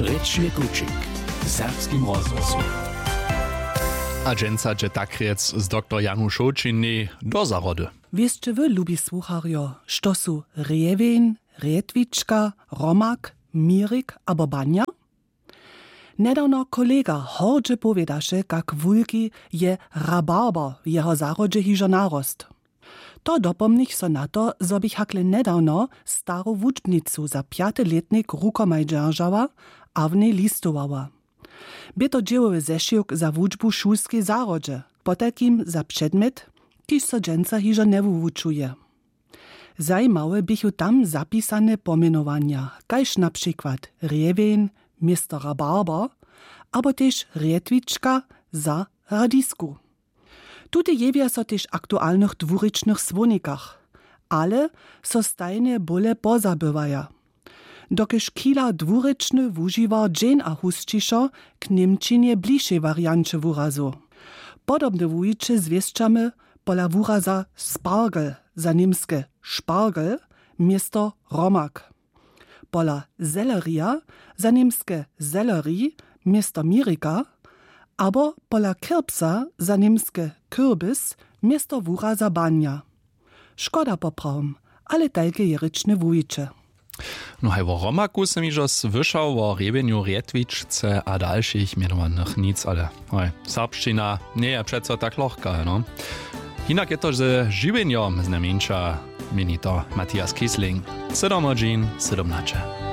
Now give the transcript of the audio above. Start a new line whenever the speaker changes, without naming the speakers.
Rečny kučik. Serbskim rozhlasu.
Agenca je tak rec z dr. Janu Šočiny do zarody.
Wieszcie wy, lubi słucharjo, što su rjevin, rjetvička, romak, mirik abo banja? Nedawno kolega hordźe powiedaše, kak wulki je rabarber w jeho zarodźe hižo narost. To dopomnich so na to, zo bych hakle nedawno staru wučbnicu za 5-letnik rukomaj dzierżała, a w niej listowała. By to dziełowy zeszyk za wučbu šulskiej zarodźe, potakim za przedmiot, kiż so dżęca hižo nie wučuje. Zajímawe bychu tam zapisane pomenowania, kajż na przykład rjevin, Mr. Rabarber, abo też rjetvička za radisku. Tute jewia so też aktualnych dwurycznych słonikach, ale so stajne bole pozabywaja. Dokiż kila dwuryczny wužiwa dżen a husćišo k Niemčinie bliższej wariancie wurazu. Podobne wujicze zwieszczamy pola wuraza spargel za niemskie spargel, miasto romak. Pola selleria za niemskie sellerie, miasto mirika, abo pola kirbsa za niemskie kürbis, miasto wuraza banja. Szkoda poprawom, ale tajke je ryczne wujicze.
No hej, o romaku sam iżo słyszał, o rjeveniu, rjetvičce a dalszych mianowanych nic, ale hej, serbština nie je přeco tak lohka, no. Inak je to ze živenjom znamenča, meni to Matthias Kiesling. 7:17.